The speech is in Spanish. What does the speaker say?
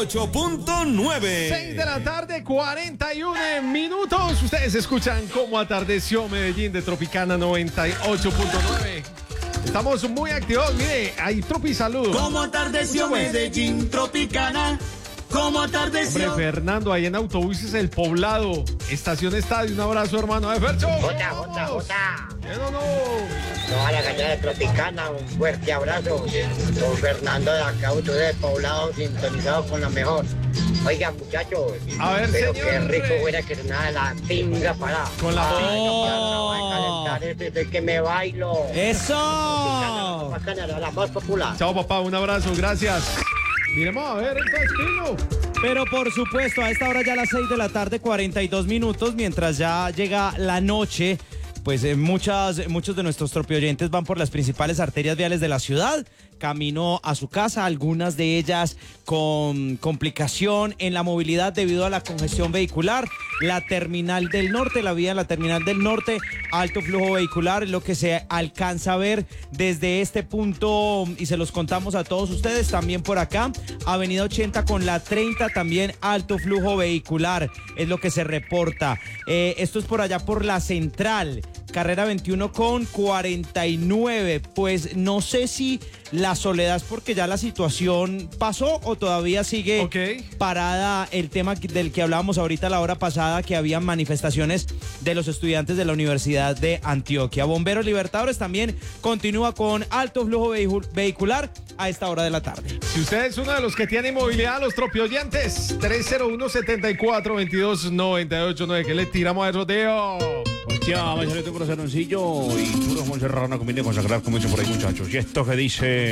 98.9. 6 de la tarde, 41 minutos. Ustedes escuchan cómo atardeció Medellín de Tropicana 98.9. Estamos muy activos. Mire, hay Tropi saludos. Cómo atardeció Medellín, Tropicana. Cómo atardeció. Hombre, Fernando, ahí en Autobuses El Poblado, Estación Estadio. Un abrazo, hermano. Fercho. Jota. ¿Quién o no? No, a la cañada de Tropicana, un fuerte abrazo. Don Fernando de acá, Autobuses del Poblado, sintonizado con la mejor. Oiga, muchachos. A ver, pero señor. qué rico fuera que sonara la pinga para. Con la Ay, pinga. no, no, voy a calentar este que me bailo. ¡Eso! Bacana, la más popular. Chao, papá. Un abrazo. Gracias. Miremos a ver, entonces, Pino. Pero por supuesto, a esta hora ya a las 6 de la tarde, 42 minutos, mientras ya llega la noche, pues muchos de nuestros tropioyentes van por las principales arterias viales de la ciudad, camino a su casa, algunas de ellas con complicación en la movilidad debido a la congestión vehicular. La Terminal del Norte, la vía de la Terminal del Norte, alto flujo vehicular, lo que se alcanza a ver desde este punto y se los contamos a todos ustedes. También por acá, Avenida 80 con la 30, también alto flujo vehicular, es lo que se reporta. Esto es por allá por la Central. Carrera 21 con 49, pues no sé si la Soledad es porque ya la situación pasó o todavía sigue parada el tema del que hablábamos ahorita la hora pasada, que había manifestaciones de los estudiantes de la Universidad de Antioquia. Bomberos Libertadores también continúa con alto flujo vehicular a esta hora de la tarde. Si usted es uno de los que tiene movilidad, los tropioyentes, 301-74-22-98-9, que le tiramos a rodeo. Hostia, vamos a hacer un corazoncillo y puro Monserrat, una comida consagrada, como dicen por ahí, muchachos. Y esto que dice...